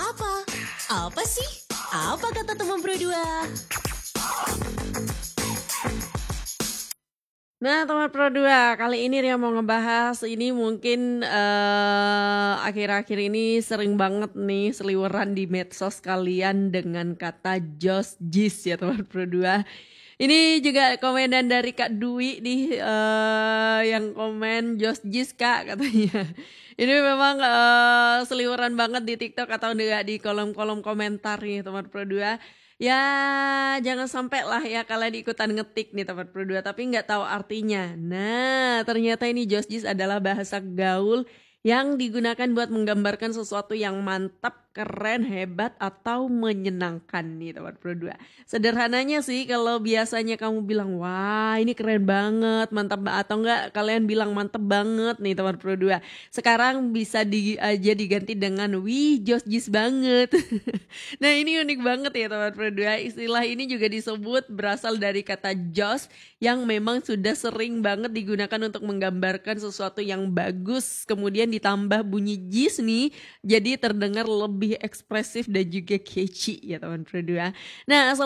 Apa? Apa sih? Apa kata teman berdua? Nah, teman Pro 2, kali ini Ria mau ngebahas ini mungkin akhir-akhir ini sering banget nih seliweran di medsos kalian dengan kata Josh Jis ya teman Pro 2. Ini juga komenan dari Kak Dwi nih yang komen Josh Jis Kak katanya. Ini memang seliweran banget di TikTok atau enggak di kolom-kolom komentar nih teman Pro 2. Ya jangan sampai lah ya kalian ikutan ngetik nih teman Pro 2 tapi nggak tahu artinya. Nah ternyata ini Josh Jis adalah bahasa gaul yang digunakan buat menggambarkan sesuatu yang mantap, keren, hebat, atau menyenangkan nih teman Pro 2. Sederhananya sih kalau biasanya kamu bilang wah ini keren banget, mantap atau enggak kalian bilang mantep banget nih teman Pro 2. Sekarang bisa aja diganti dengan wih Josh Jis banget. Nah ini unik banget ya teman Pro 2. Istilah ini juga disebut berasal dari kata Josh yang memang sudah sering banget digunakan untuk menggambarkan sesuatu yang bagus. Kemudian ditambah bunyi jis nih jadi terdengar lebih ekspresif dan juga catchy ya teman Pro 2. Nah